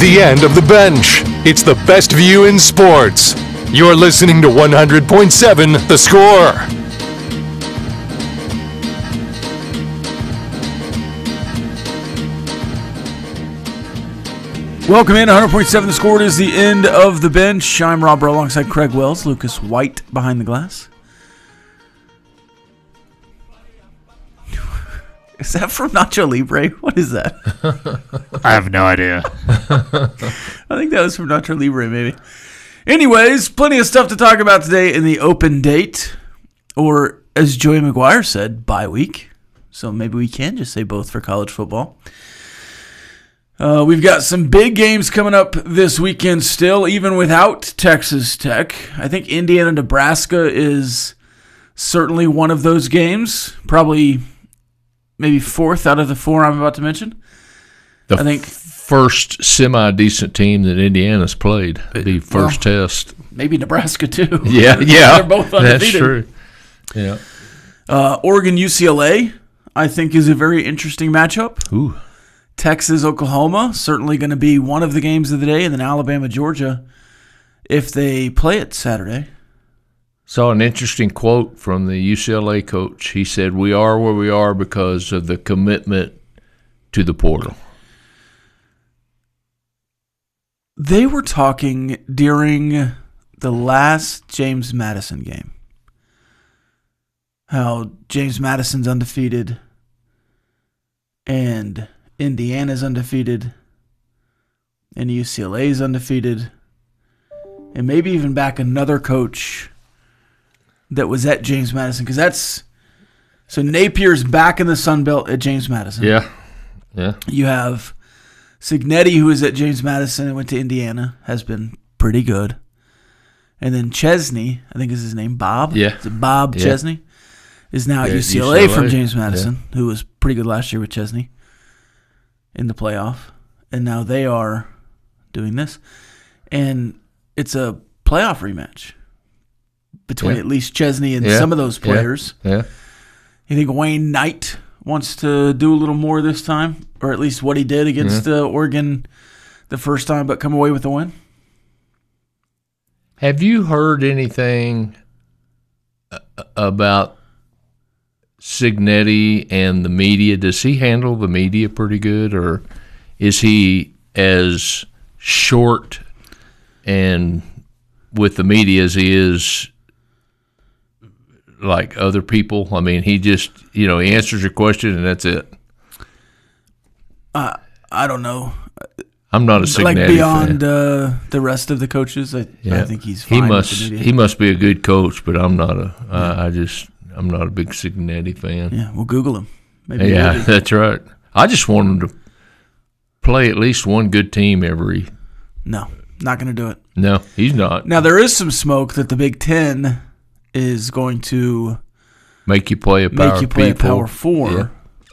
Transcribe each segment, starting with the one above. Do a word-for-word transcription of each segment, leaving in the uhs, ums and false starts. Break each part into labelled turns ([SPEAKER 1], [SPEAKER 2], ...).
[SPEAKER 1] the end of the bench. It's the best view in sports. You're listening to one hundred point seven The Score.
[SPEAKER 2] Welcome in, one hundred point seven The Score. It is the end of the bench. I'm Rob Burrow alongside Craig Wells, Lucas White behind the glass. Is that from Nacho Libre? What is that?
[SPEAKER 3] I have no idea.
[SPEAKER 2] I think that was from Nacho Libre, maybe. Anyways, plenty of stuff to talk about today in the open date, or as Joey McGuire said, bye week. So maybe we can just say both for college football. Uh, we've got some big games coming up this weekend still, even without Texas Tech. I think Indiana-Nebraska is certainly one of those games, probably maybe fourth out of the four I'm about to mention.
[SPEAKER 4] The
[SPEAKER 2] I think
[SPEAKER 4] f- first semi-decent team that Indiana's played. The first
[SPEAKER 2] well,
[SPEAKER 4] test.
[SPEAKER 2] Maybe Nebraska, too.
[SPEAKER 4] Yeah, yeah.
[SPEAKER 2] They're both undefeated.
[SPEAKER 4] That's true. Yeah.
[SPEAKER 2] Uh, Oregon-U C L A, I think, is a very interesting matchup.
[SPEAKER 4] Ooh.
[SPEAKER 2] Texas-Oklahoma, certainly going to be one of the games of the day, and then Alabama-Georgia, if they play it Saturday.
[SPEAKER 4] Saw an interesting quote from the U C L A coach. He said, "We are where we are because of the commitment to the portal."
[SPEAKER 2] They were talking during the last James Madison game, how James Madison's undefeated and Indiana's undefeated and U C L A's undefeated, and maybe even back another coach that was at James Madison, because that's so Napier's back in the Sun Belt at James Madison.
[SPEAKER 4] Yeah, yeah.
[SPEAKER 2] You have Cignetti, who is at James Madison and went to Indiana, has been pretty good. And then Chesney, I think is his name, Bob.
[SPEAKER 4] Yeah,
[SPEAKER 2] is it Bob
[SPEAKER 4] yeah.
[SPEAKER 2] Chesney is now at
[SPEAKER 4] yeah,
[SPEAKER 2] U C L A,
[SPEAKER 4] U C L A
[SPEAKER 2] from James Madison,
[SPEAKER 4] yeah.
[SPEAKER 2] who was pretty good last year with Chesney in the playoff, and now they are doing this, and it's a playoff rematch between
[SPEAKER 4] yeah.
[SPEAKER 2] at least Chesney and
[SPEAKER 4] yeah.
[SPEAKER 2] some of those players.
[SPEAKER 4] Yeah. yeah.
[SPEAKER 2] You think Wayne Knight wants to do a little more this time, or at least what he did against
[SPEAKER 4] yeah.
[SPEAKER 2] uh, Oregon the first time, but come away with the win?
[SPEAKER 4] Have you heard anything about Cignetti and the media? Does he handle the media pretty good, or is he as short and with the media as he is like other people? I mean, he just, you know, he answers your question and that's it.
[SPEAKER 2] Uh, I don't know.
[SPEAKER 4] I'm not a Cignetti
[SPEAKER 2] like beyond
[SPEAKER 4] fan.
[SPEAKER 2] Uh, the rest of the coaches. I,
[SPEAKER 4] Yeah.
[SPEAKER 2] I think he's fine
[SPEAKER 4] he must
[SPEAKER 2] with the media.
[SPEAKER 4] he must be a good coach, but I'm not a. Yeah. I, I just I'm not a big Cignetti fan.
[SPEAKER 2] Yeah, we'll Google him. Maybe
[SPEAKER 4] yeah, that's right. I just want him to play at least one good team every.
[SPEAKER 2] No, not going to do it.
[SPEAKER 4] No, he's not.
[SPEAKER 2] Now there is some smoke that the Big Ten is going to
[SPEAKER 4] make you play a power
[SPEAKER 2] make you play
[SPEAKER 4] people.
[SPEAKER 2] a Power Four,
[SPEAKER 4] yeah.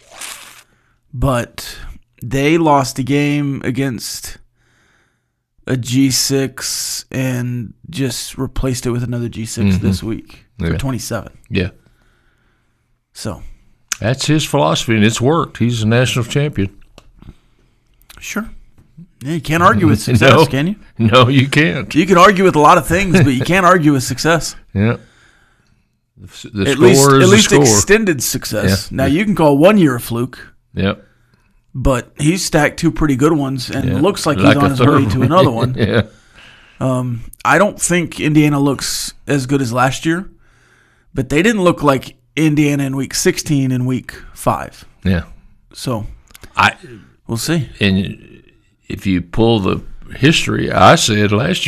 [SPEAKER 2] but they lost a game against a G six and just replaced it with another G six mm-hmm. this week for
[SPEAKER 4] yeah.
[SPEAKER 2] twenty-seven.
[SPEAKER 4] Yeah.
[SPEAKER 2] So
[SPEAKER 4] that's his philosophy, and it's worked. He's a national champion.
[SPEAKER 2] Sure. Yeah, you can't argue with success,
[SPEAKER 4] no,
[SPEAKER 2] can you?
[SPEAKER 4] No, you can't.
[SPEAKER 2] You can argue with a lot of things, but you can't argue with success.
[SPEAKER 4] Yeah. The, the
[SPEAKER 2] at
[SPEAKER 4] score
[SPEAKER 2] least,
[SPEAKER 4] is
[SPEAKER 2] at
[SPEAKER 4] the
[SPEAKER 2] least
[SPEAKER 4] score.
[SPEAKER 2] extended success.
[SPEAKER 4] Yeah.
[SPEAKER 2] Now, you can call one year a fluke.
[SPEAKER 4] Yep.
[SPEAKER 2] But he's stacked two pretty good ones, and
[SPEAKER 4] yeah.
[SPEAKER 2] looks like,
[SPEAKER 4] like
[SPEAKER 2] he's on his way to another one.
[SPEAKER 4] yeah.
[SPEAKER 2] Um, I don't think Indiana looks as good as last year, but they didn't look like Indiana in week sixteen and week five.
[SPEAKER 4] Yeah.
[SPEAKER 2] So
[SPEAKER 4] I
[SPEAKER 2] we'll see.
[SPEAKER 4] And if you pull the history, I said last year